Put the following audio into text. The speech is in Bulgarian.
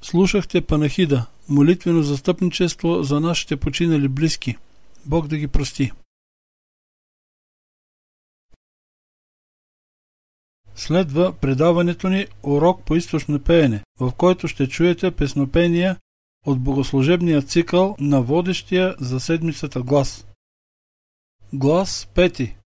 Слушахте панахида, молитвено застъпничество за нашите починали близки. Бог да ги прости. Следва предаването ни урок по източно пеене, в който ще чуете песнопения от богослужебния цикъл на водещия за седмицата глас. Глас 5.